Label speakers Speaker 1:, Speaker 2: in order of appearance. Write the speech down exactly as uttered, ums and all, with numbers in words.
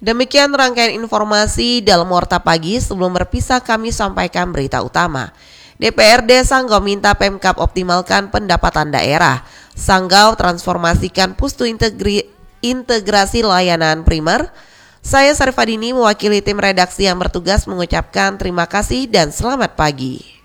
Speaker 1: Demikian rangkaian informasi dalam Warta Pagi. Sebelum berpisah kami sampaikan berita utama. D P R D Sanggau minta Pemkab optimalkan pendapatan daerah. Sanggau transformasikan Pustu integri, integrasi layanan primer. Saya Sarifadini mewakili tim redaksi yang bertugas mengucapkan terima kasih dan selamat pagi.